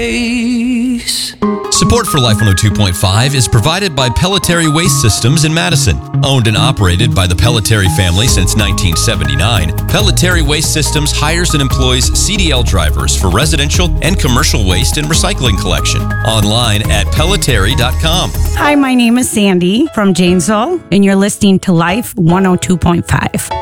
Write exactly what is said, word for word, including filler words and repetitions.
Support for Life one oh two point five is provided by Pelletary Waste Systems in Madison. Owned and operated by the Pelletary family since nineteen seventy-nine, Pelletary Waste Systems hires and employs C D L drivers for residential and commercial waste and recycling collection. Online at pelletary dot com. Hi, my name is Sandy from Janesville, and you're listening to Life one oh two point five.